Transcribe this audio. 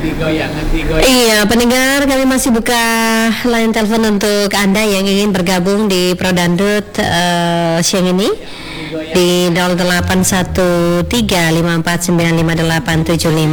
Iya, pendengar, kami masih buka line telepon untuk Anda yang ingin bergabung di Prodandut siang ini di 081354955875.